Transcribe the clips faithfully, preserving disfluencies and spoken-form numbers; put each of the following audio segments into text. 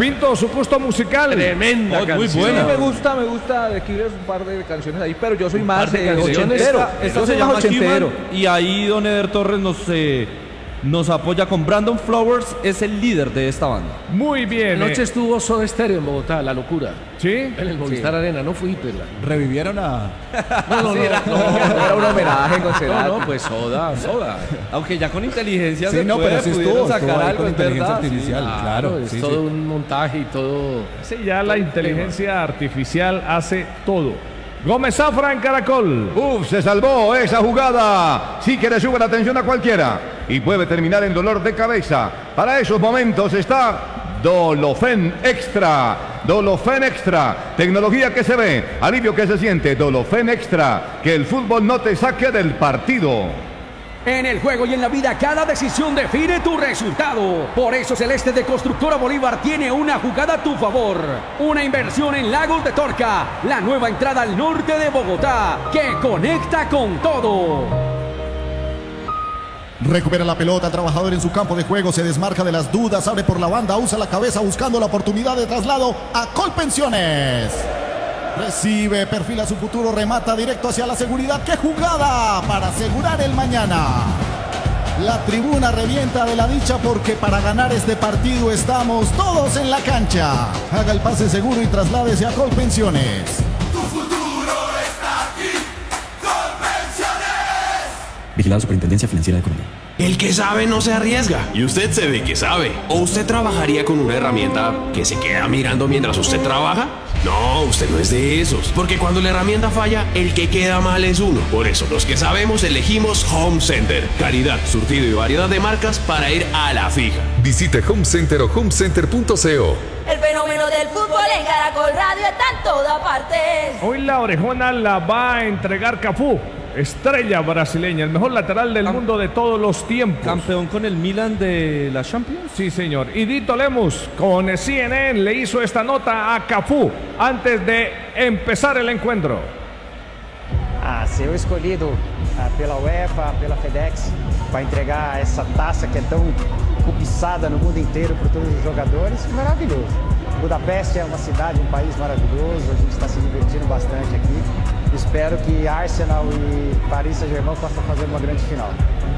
Pinto, su gusto musical. Tremenda Oh, muy canción. buena. Sí, me gusta, me gusta de Killers un par de canciones ahí, pero yo soy más de canciones. ochentero. Esta, esta Yo se soy llama más ochentero. Human, y ahí Don Eder Torres nos, eh, nos apoya con Brandon Flowers, es el líder de esta banda. Muy bien. Anoche eh, estuvo Soda Stereo en Bogotá, la locura. ¿Sí? En el Movistar Arena, no fui, pero... Revivieron a... No, no, no. Era un homenaje con No, Cerati. no, pues Soda, Soda. Aunque ya con inteligencia Sí, se no, puede, pero sí pudieron estuvo, sacar estuvo ahí algo, con es inteligencia verdad, sí. artificial, Claro, claro. es sí, todo sí. un montaje y todo... Sí, ya la inteligencia artificial hace todo. Gómez Zafra en Caracol. Uf, se salvó esa jugada. Sí que le sube la atención a cualquiera y puede terminar en dolor de cabeza. Para esos momentos está Dolofen Extra. Dolofen Extra. Tecnología que se ve, alivio que se siente. Dolofen Extra. Que el fútbol no te saque del partido. En el juego y en la vida, cada decisión define tu resultado. Por eso Celeste de Constructora Bolívar tiene una jugada a tu favor. Una inversión en Lagos de Torca, la nueva entrada al norte de Bogotá, que conecta con todo. Recupera la pelota, trabajador en su campo de juego, se desmarca de las dudas, abre por la banda, usa la cabeza buscando la oportunidad de traslado a Colpensiones. Recibe, perfila su futuro, remata directo hacia la seguridad. ¡Qué jugada para asegurar el mañana! La tribuna revienta de la dicha porque para ganar este partido estamos todos en la cancha. Haga el pase seguro y trasládese a Colpensiones. Vigilado Superintendencia Financiera de Colombia. El que sabe no se arriesga. Y usted se ve que sabe. ¿O usted trabajaría con una herramienta que se queda mirando mientras usted trabaja? No, usted no es de esos. Porque cuando la herramienta falla, el que queda mal es uno. Por eso, los que sabemos elegimos Home Center. Calidad, surtido y variedad de marcas para ir a la fija. Visite Home Center o homecenter punto co. El fenómeno del fútbol en Caracol Radio está en toda parte. Hoy la orejona la va a entregar Cafú. Estrella brasileña, el mejor lateral del Cam- mundo de todos los tiempos. Campeón con el Milan de la Champions. Sí, señor. Y Dito Lemus con C N N le hizo esta nota a Cafú antes de empezar el encuentro. a ser escolhido ah, pela UEFA, pela FedEx, para entregar essa taça que é tão cobiçada no mundo inteiro por todos os jogadores, maravilhoso. Budapeste é uma cidade, um país maravilhoso, a gente está se divertindo bastante aqui. Espero que Arsenal e Paris Saint-Germain possam fazer uma grande final.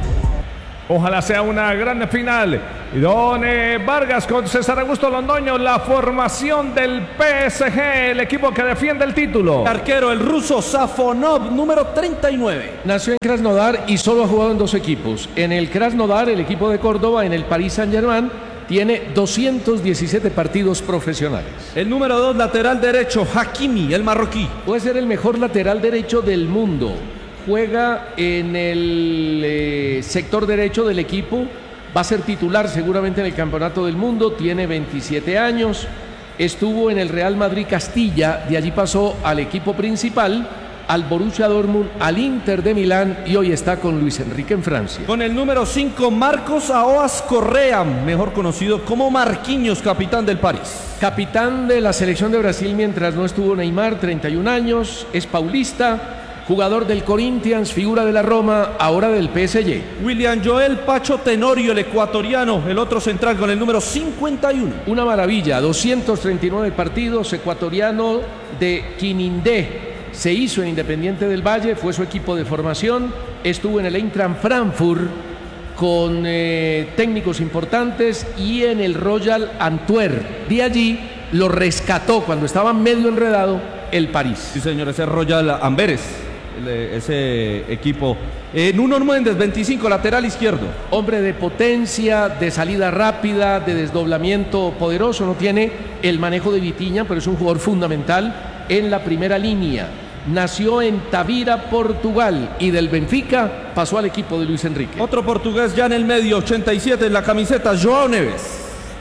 Ojalá sea una gran final. Y Don eh, Vargas con César Augusto Londoño, la formación del P S G, el equipo que defiende el título. Arquero, el ruso Safonov, número treinta y nueve. Nació en Krasnodar y solo ha jugado en dos equipos. En el Krasnodar, el equipo de Córdoba, en el Paris Saint-Germain, tiene doscientos diecisiete partidos profesionales. El número dos, lateral derecho, Hakimi, el marroquí. Puede ser el mejor lateral derecho del mundo. Juega en el eh, sector derecho del equipo. Va a ser titular seguramente en el Campeonato del Mundo. Tiene veintisiete años. Estuvo en el Real Madrid Castilla. De allí pasó al equipo principal, al Borussia Dortmund, al Inter de Milán y hoy está con Luis Enrique en Francia. Con el número cinco, Marcos Aoas Correa, mejor conocido como Marquinhos, capitán del París. Capitán de la selección de Brasil mientras no estuvo Neymar, treinta y un años, es paulista, jugador del Corinthians, figura de la Roma, ahora del P S G. William Joel Pacho Tenorio, el ecuatoriano, el otro central con el número cincuenta y uno. Una maravilla, doscientos treinta y nueve partidos, ecuatoriano de Quinindé. Se hizo en Independiente del Valle, fue su equipo de formación, estuvo en el Eintracht Frankfurt con eh, técnicos importantes y en el Royal Antwerp. De allí lo rescató cuando estaba medio enredado el París. Sí, señor, ese Royal Amberes, el, ese equipo. Eh, Nuno Méndez, veinticinco, lateral izquierdo. Hombre de potencia, de salida rápida, de desdoblamiento poderoso, no tiene el manejo de Vitinha, pero es un jugador fundamental en la primera línea. Nació en Tavira, Portugal, y del Benfica pasó al equipo de Luis Enrique. Otro portugués ya en el medio, ochenta y siete en la camiseta, Joao Neves.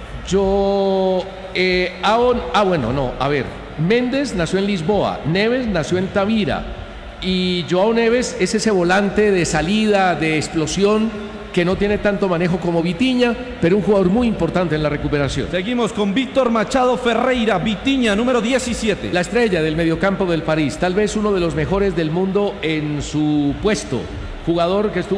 Yo, eh, Aon, ah bueno, no, a ver, Méndez nació en Lisboa, Neves nació en Tavira, y Joao Neves es ese volante de salida, de explosión, que no tiene tanto manejo como Vitinha, pero un jugador muy importante en la recuperación. Seguimos con Víctor Machado Ferreira, Vitinha, número diecisiete. La estrella del mediocampo del París, tal vez uno de los mejores del mundo en su puesto. Jugador que estuvo